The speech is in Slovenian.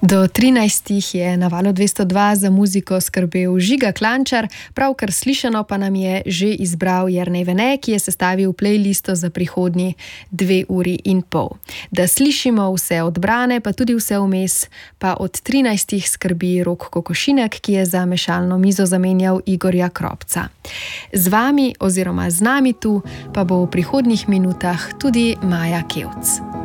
Do 13 je na Valu 202 za muziko skrbel Žiga Klančar, pravkar slišano pa nam je že izbral Jernej Vene, ki je sestavil playlisto za prihodnji 2,5 uri. Da slišimo vse odbrane, pa tudi vse vmes, pa od 13 skrbi Rok Kokošinek, ki je za mešalno mizo zamenjal Igorja Kropca. Z vami oziroma z nami tu pa bo v prihodnjih minutah tudi Maja Kevc.